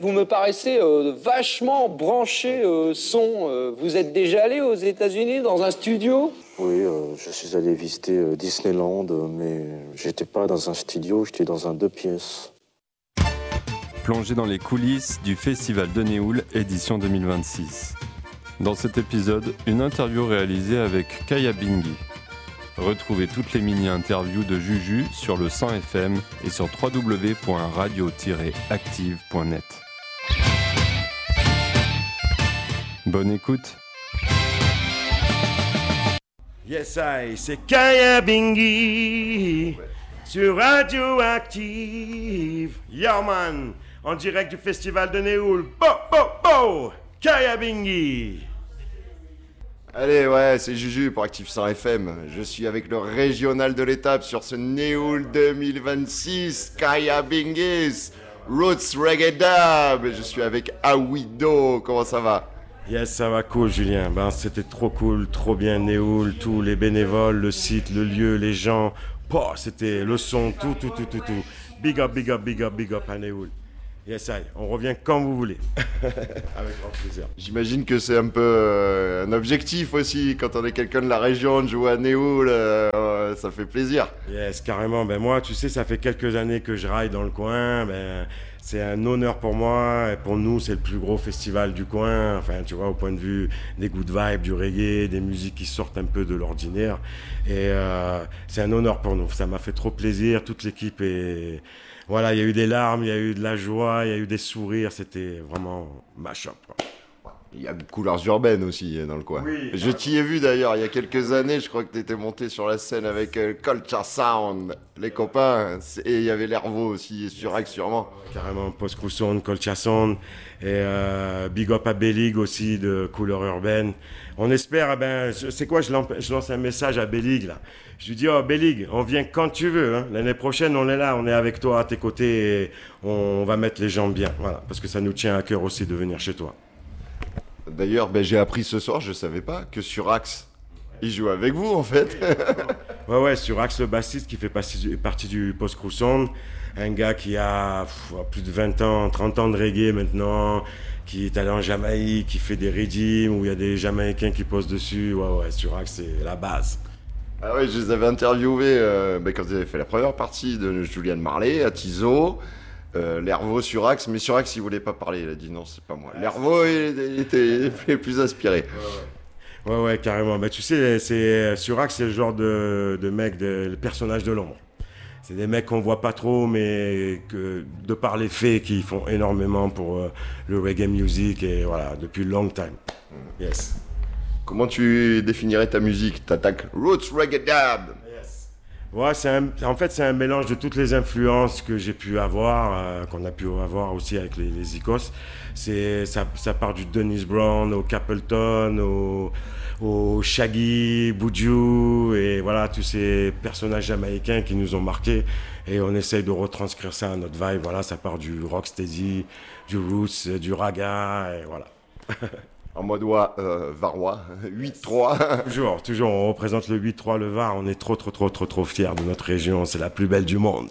Vous me paraissez vachement branché son. Vous êtes déjà allé aux États-Unis dans un studio ? Oui, je suis allé visiter Disneyland, mais j'étais pas dans un studio, j'étais dans un 2 pièces. Plongé dans les coulisses du Festival de Néoul, édition 2026. Dans cet épisode, une interview réalisée avec Kaya Bingui. Retrouvez toutes les mini-interviews de Juju sur le 100 FM et sur www.radio-active.net. Bonne écoute. Yes, c'est Kaya Bingui sur Radioactive. Yo man, en direct du Festival de Néoul. Kaya Bingui. Allez, ouais, c'est Juju pour Active 100 FM. Je suis avec le régional de l'étape sur ce Néoul 2026. Kaya Bingis, Roots Reggae Dub. Je suis avec Awido. Comment ça va? Yes, ça va cool, Julien. Ben, c'était trop cool, trop bien, Néoul, tous les bénévoles, le site, le lieu, les gens. C'était le son, tout. Big up à Néoul. Yes, on revient quand vous voulez. Avec grand plaisir. J'imagine que c'est un peu un objectif aussi. Quand on est quelqu'un de la région, de jouer à Néoul, ça fait plaisir. Yes, carrément. Ben moi, tu sais, ça fait quelques années que je raille dans le coin. Ben, c'est un honneur pour moi. Et pour nous, c'est le plus gros festival du coin. Enfin, tu vois, au point de vue des good vibes, du reggae, des musiques qui sortent un peu de l'ordinaire. Et c'est un honneur pour nous. Ça m'a fait trop plaisir. Toute l'équipe est... Voilà, il y a eu des larmes, il y a eu de la joie, il y a eu des sourires, c'était vraiment mash-up. Il y a Couleurs Urbaines aussi dans le coin. Oui, je t'y ai vu d'ailleurs il y a quelques années, je crois que tu étais monté sur la scène avec Culture Sound, les copains, et il y avait l'Hervo aussi, sur Axe sûrement. Carrément, Post Sound, Culture Sound, et Big Up à Bellig aussi de Couleurs Urbaines. On espère, c'est quoi, je lance un message à Bellig là. Je lui dis, Bellig, on vient quand tu veux. Hein. L'année prochaine, on est là, on est avec toi, à tes côtés. Et on va mettre les gens bien. Voilà, parce que ça nous tient à cœur aussi de venir chez toi. D'ailleurs, j'ai appris ce soir, je ne savais pas, que sur Axe, il joue avec vous en fait. Ouais, sur Axe, le bassiste qui fait partie du Post Sound. Un gars qui a plus de 20 ans, 30 ans de reggae maintenant, qui est allé en Jamaïque, qui fait des redeems, où il y a des Jamaïcains qui posent dessus. Ouais, sur Axe, c'est la base. Ah ouais, je les avais interviewés quand ils avaient fait la première partie de Julian Marley à Tizo, l'Hervo sur Axe, mais sur Axe il voulait pas parler, il a dit non c'est pas moi. L'Hervo il était plus inspiré. Ouais, carrément. Tu sais, sur Axe c'est le genre de mec, le personnage de l'ombre. C'est des mecs qu'on voit pas trop, mais que de par les faits qui font énormément pour le reggae music et voilà depuis long time. Yes. Comment tu définirais ta musique? T'attaques Roots Reggae Dub. Yes. Ouais, c'est un mélange de toutes les influences que j'ai pu avoir, qu'on a pu avoir aussi avec les Icos. Ça part du Dennis Brown au Capleton, au Shaggy, Buju, et voilà, tous ces personnages jamaïcains qui nous ont marqués. Et on essaye de retranscrire ça à notre vibe. Voilà, ça part du rocksteady, du roots, du raga, et voilà. En mode varois, 8-3. Toujours, on représente le 8-3, le Var. On est trop fiers de notre région. C'est la plus belle du monde.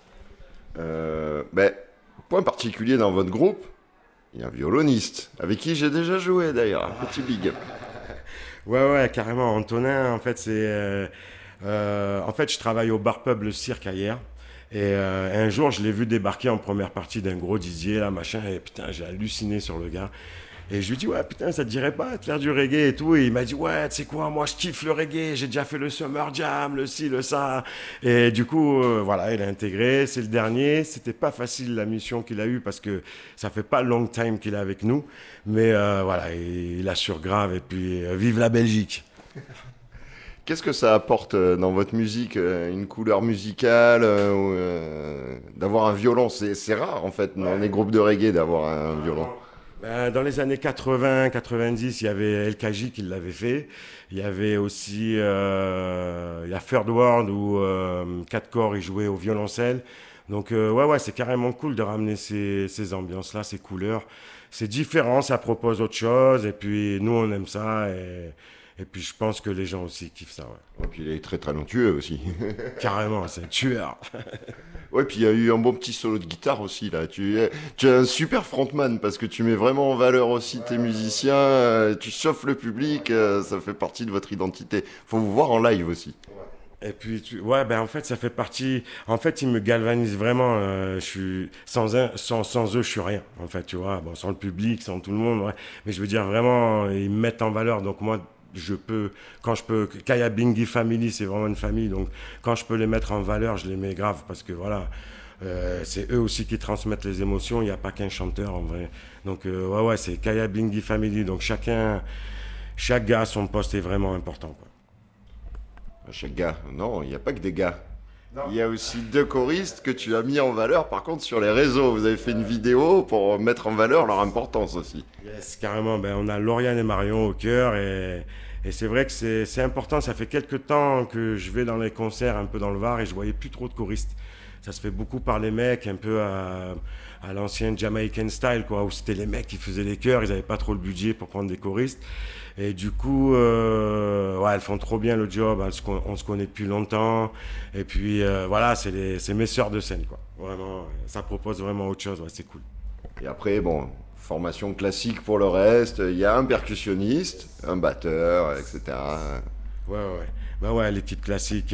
Point particulier dans votre groupe, il y a un violoniste, avec qui j'ai déjà joué d'ailleurs, un petit big up. Ouais, carrément. Antonin, en fait, je travaille au bar pub Le Cirque hier. Et un jour, je l'ai vu débarquer en première partie d'un gros Didier, là, machin. Et putain, j'ai halluciné sur le gars. Et je lui dis, ouais, putain, ça te dirait pas de faire du reggae et tout? Et il m'a dit, ouais, tu sais quoi, moi, je kiffe le reggae. J'ai déjà fait le Summer Jam, le ci, le ça. Et du coup, voilà, il a intégré. C'est le dernier. C'était pas facile, la mission qu'il a eue, parce que ça fait pas long time qu'il est avec nous. Mais voilà, il assure grave. Et puis, vive la Belgique. Qu'est-ce que ça apporte dans votre musique, une couleur musicale, d'avoir un violon? C'est rare, en fait, dans les groupes de reggae, d'avoir un violon. Dans les années 80-90, il y avait El Kaji qui l'avait fait. Il y avait aussi il y a Third World où Quatre Corps il jouait au violoncelle. Donc ouais, c'est carrément cool de ramener ces ambiances-là, ces couleurs. C'est différent, ça propose autre chose. Et puis nous, on aime ça. Et puis je pense que les gens aussi kiffent ça, ouais. Et puis il est très talentueux aussi. Carrément, c'est un tueur. Ouais, puis il y a eu un bon petit solo de guitare aussi là. Tu es un super frontman parce que tu mets vraiment en valeur aussi tes musiciens, tu chauffes le public, ça fait partie de votre identité. Faut vous voir en live aussi. Et puis, ouais, ben en fait, ça fait partie. En fait, ils me galvanisent vraiment. Je suis sans eux, je suis rien. En fait, tu vois, bon, sans le public, sans tout le monde, ouais. Mais je veux dire vraiment, ils me mettent en valeur. Donc moi, quand je peux. Kaya Bingi Family, c'est vraiment une famille. Donc quand je peux les mettre en valeur, je les mets grave parce que voilà. C'est eux aussi qui transmettent les émotions. Il n'y a pas qu'un chanteur en vrai. Donc ouais, c'est Kaya Bingi Family. Donc chaque gars à son poste est vraiment important, quoi. Chaque gars, non, il n'y a pas que des gars. Il y a aussi 2 choristes que tu as mis en valeur, par contre, sur les réseaux. Vous avez fait une vidéo pour mettre en valeur leur importance aussi. Yes, carrément. Ben, on a Lauriane et Marion au cœur et c'est vrai que c'est important. Ça fait quelques temps que je vais dans les concerts un peu dans le Var et je voyais plus trop de choristes. Ça se fait beaucoup par les mecs, un peu à l'ancienne Jamaican style, quoi, où c'était les mecs qui faisaient les chœurs, ils n'avaient pas trop le budget pour prendre des choristes. Et du coup, ouais, elles font trop bien le job, on se connaît depuis longtemps. Et puis, voilà, c'est mes sœurs de scène, quoi. Vraiment, ça propose vraiment autre chose, ouais, c'est cool. Et après, bon, formation classique pour le reste. Il y a un percussionniste, un batteur, etc. Ouais. Bah ouais, l'équipe classique.